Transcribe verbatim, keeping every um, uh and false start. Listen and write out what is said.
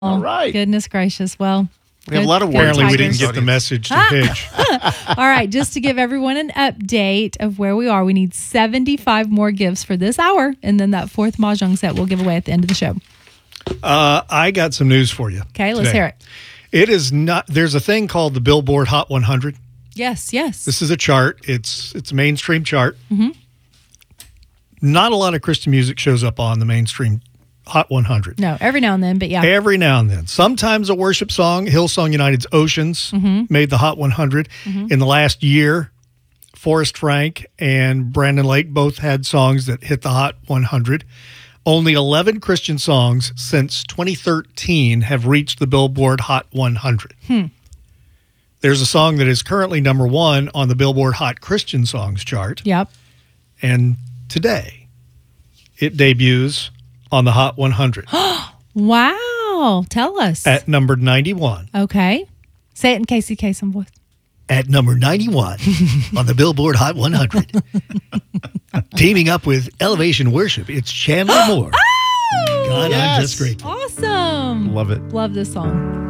All right. Goodness gracious. Well, we have good, a lot of words. Apparently, we Tigers. didn't get the message to pitch. All right. Just to give everyone an update of where we are, we need seventy-five more gifts for this hour. And then that fourth Mahjong set we'll give away at the end of the show. Uh, I got some news for you. Okay. Let's today. hear it. It is not, there's a thing called the Billboard Hot one hundred. Yes. Yes. This is a chart. It's it's a mainstream chart. Mm-hmm. Not a lot of Christian music shows up on the mainstream Hot one hundred. No, every now and then, but yeah. Every now and then. Sometimes a worship song. Hillsong United's Oceans Mm-hmm. made the Hot one hundred. Mm-hmm. In the last year, Forrest Frank and Brandon Lake both had songs that hit the Hot one hundred. Only eleven Christian songs since twenty thirteen have reached the Billboard Hot one hundred. Hmm. There's a song that is currently number one on the Billboard Hot Christian Songs chart. Yep. And today, it debuts on the Hot one hundred Wow. Tell us. at number ninety-one. Okay. Say it in Casey Kasem voice. At number ninety-one on the Billboard Hot one hundred. Teaming up with Elevation Worship, it's Chandler Moore. Oh, God, I'm yes. just grateful. awesome. Love it. Love this song.